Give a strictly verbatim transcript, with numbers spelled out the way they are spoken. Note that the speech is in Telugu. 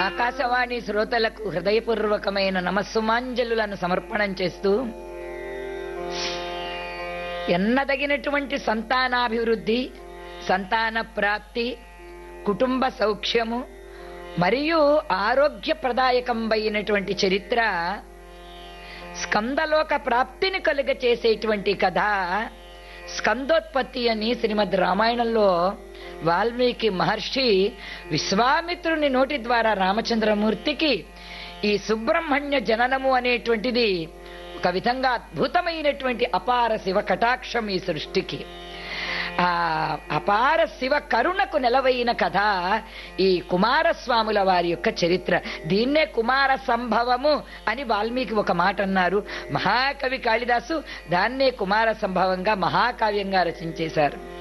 ఆకాశవాణి శ్రోతలకు హృదయపూర్వకమైన నమస్సుమాంజలులను సమర్పణం చేస్తూ, ఎన్నదగినటువంటి సంతానాభివృద్ధి, సంతాన ప్రాప్తి, కుటుంబ సౌఖ్యము మరియు ఆరోగ్యప్రదాయకంబైనటువంటి చరిత్ర, స్కందలోక ప్రాప్తిని కలుగ చేసేటువంటి కథ స్కందోత్పత్తి అని శ్రీమద్ రామాయణంలో వాల్మీకి మహర్షి విశ్వామిత్రుని నోటి ద్వారా రామచంద్రమూర్తికి ఈ సుబ్రహ్మణ్య జననము అనేటువంటిది ఒక విధంగా అద్భుతమైనటువంటి అపార శివ కటాక్షం ఈ సృష్టికి. ఆ అపార శివ కరుణకు నెలవైన కథ ఈ కుమారస్వాముల వారి యొక్క చరిత్ర. దీన్నే కుమార సంభవము అని వాల్మీకి ఒక మాట అన్నారు. మహాకవి కాళిదాసు దాన్నే కుమార సంభవంగా మహాకావ్యంగా రచించేశారు.